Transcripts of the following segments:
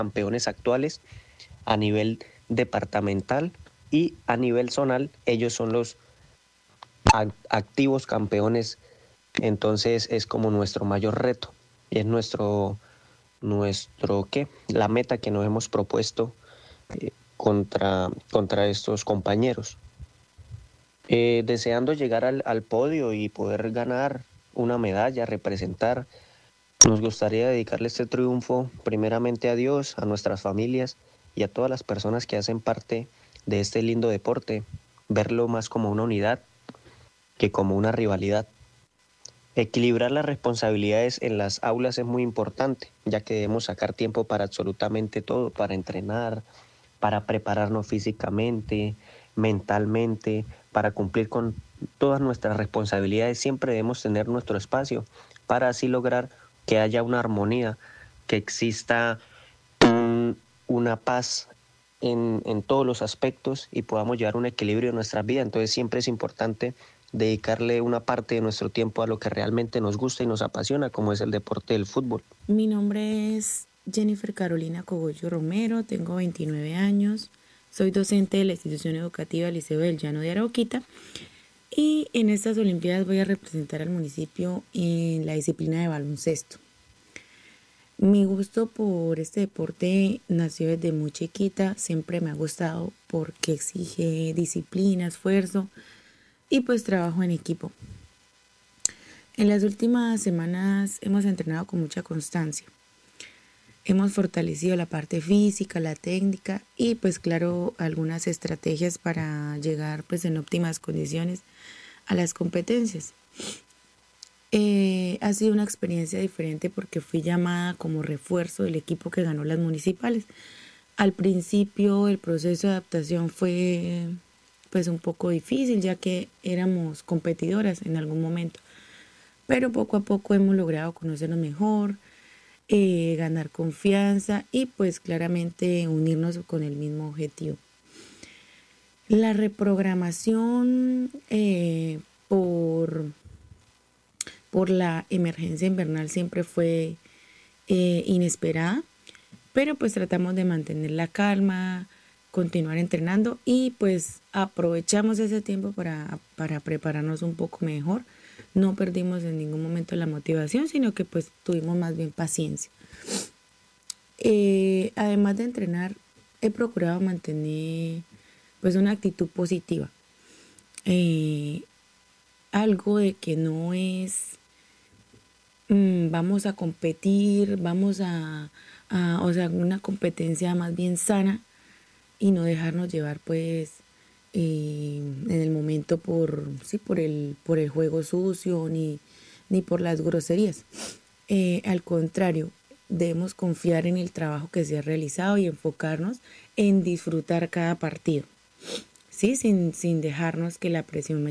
campeones actuales a nivel departamental y a nivel zonal ellos son los activos campeones. Entonces es como nuestro mayor reto y es nuestro ¿qué? La meta que nos hemos propuesto contra estos compañeros. Deseando llegar al podio y poder ganar una medalla, representar. Nos gustaría dedicarle este triunfo primeramente a Dios, a nuestras familias y a todas las personas que hacen parte de este lindo deporte, verlo más como una unidad que como una rivalidad. Equilibrar las responsabilidades en las aulas es muy importante, ya que debemos sacar tiempo para absolutamente todo, para entrenar, para prepararnos físicamente, mentalmente, para cumplir con todas nuestras responsabilidades. Siempre debemos tener nuestro espacio para así lograr que haya una armonía, que exista una paz en todos los aspectos y podamos llevar un equilibrio en nuestras vidas. Entonces siempre es importante dedicarle una parte de nuestro tiempo a lo que realmente nos gusta y nos apasiona, como es el deporte del fútbol. Mi nombre es Jennifer Carolina Cogollo Romero, tengo 29 años, soy docente de la institución educativa Liceo del Llano de Arauquita y en estas Olimpiadas voy a representar al municipio en la disciplina de baloncesto. Mi gusto por este deporte nació desde muy chiquita, siempre me ha gustado porque exige disciplina, esfuerzo y pues trabajo en equipo. En las últimas semanas hemos entrenado con mucha constancia. Hemos fortalecido la parte física, la técnica y pues claro algunas estrategias para llegar pues en óptimas condiciones a las competencias. Ha sido una experiencia diferente porque fui llamada como refuerzo del equipo que ganó las municipales. Al principio el proceso de adaptación fue pues un poco difícil ya que éramos competidoras en algún momento, pero poco a poco hemos logrado conocernos mejor, ganar confianza y pues claramente unirnos con el mismo objetivo. La reprogramación por la emergencia invernal siempre fue inesperada, pero pues tratamos de mantener la calma, continuar entrenando y pues aprovechamos ese tiempo para prepararnos un poco mejor. No perdimos en ningún momento la motivación, sino que pues tuvimos más bien paciencia. Además de entrenar, he procurado mantener pues una actitud positiva. Algo de que no es vamos a competir, o sea, una competencia más bien sana y no dejarnos llevar pues en el momento por el juego sucio ni por las groserías. Al contrario, debemos confiar en el trabajo que se ha realizado y enfocarnos en disfrutar cada partido, ¿sí? Sin dejarnos que la presión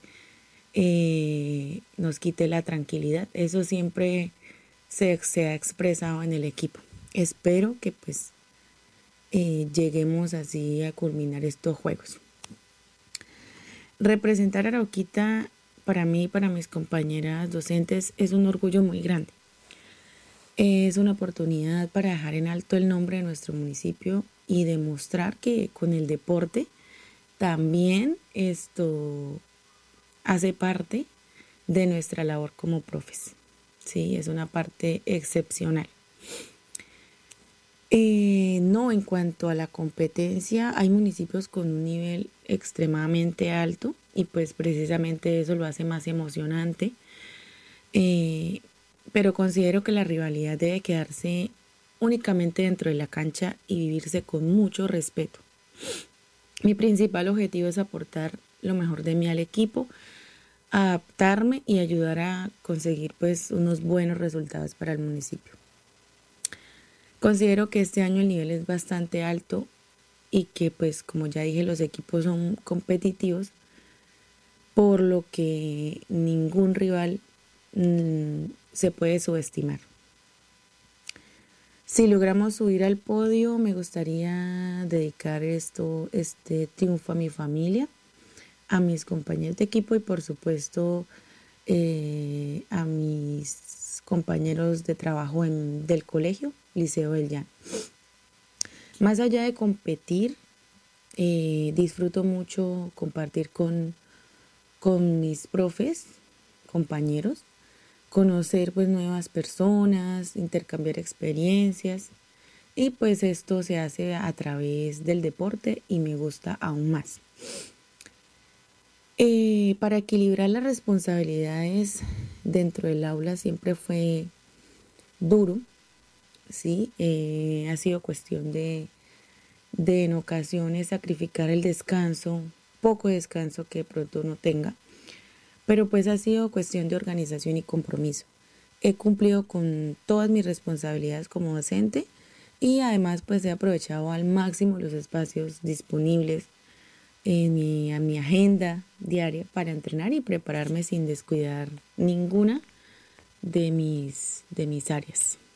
nos quite la tranquilidad. Eso siempre se ha expresado en el equipo. Espero que pues lleguemos así a culminar estos juegos. Representar a Arauquita para mí y para mis compañeras docentes es un orgullo muy grande. Es una oportunidad para dejar en alto el nombre de nuestro municipio y demostrar que con el deporte también esto hace parte de nuestra labor como profes. Sí, es una parte excepcional. No, en cuanto a la competencia, hay municipios con un nivel extremadamente alto y pues precisamente eso lo hace más emocionante. Pero considero que la rivalidad debe quedarse únicamente dentro de la cancha y vivirse con mucho respeto. Mi principal objetivo es aportar lo mejor de mí al equipo, adaptarme y ayudar a conseguir pues unos buenos resultados para el municipio. Considero que este año el nivel es bastante alto y que pues como ya dije los equipos son competitivos, por lo que ningún rival se puede subestimar. Si logramos subir al podio, me gustaría dedicar este triunfo a mi familia, a mis compañeros de equipo y por supuesto a mis compañeros de trabajo del colegio, Liceo del Llano. Más allá de competir, disfruto mucho compartir con mis profes, compañeros, conocer pues nuevas personas, intercambiar experiencias y pues esto se hace a través del deporte y me gusta aún más. Para equilibrar las responsabilidades dentro del aula siempre fue duro, ¿sí? Ha sido cuestión de en ocasiones sacrificar el descanso, poco descanso que de pronto no tenga, pero pues ha sido cuestión de organización y compromiso. He cumplido con todas mis responsabilidades como docente y además pues he aprovechado al máximo los espacios disponibles a mi agenda diaria para entrenar y prepararme sin descuidar ninguna de mis áreas.